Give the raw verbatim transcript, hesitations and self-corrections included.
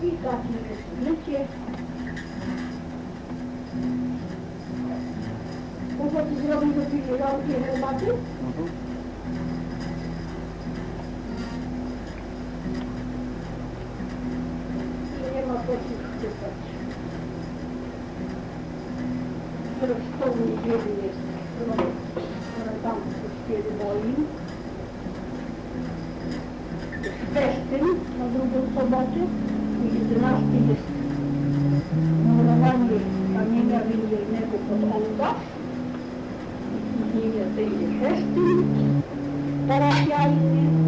I takie jest mycie. To co ty zrobisz do piżamki herbaty? Mhm. I nie ma po co chwytać. Teraz w tą niedzielę jest, no, ale tam coś kiedy boi. Festyn na drugą sobotę i jedenasty jest malowanie kamienia węgielnego pod ołtarz. I później będzie festyn parafialny.